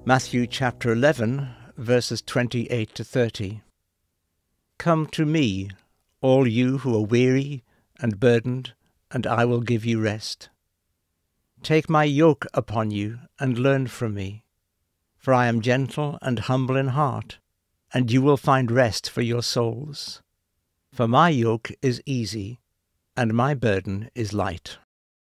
Matthew chapter 11, verses 28 to 30. Come to me, all you who are weary and burdened, and I will give you rest. Take my yoke upon you and learn from me, for I am gentle and humble in heart, and you will find rest for your souls. For my yoke is easy, and my burden is light.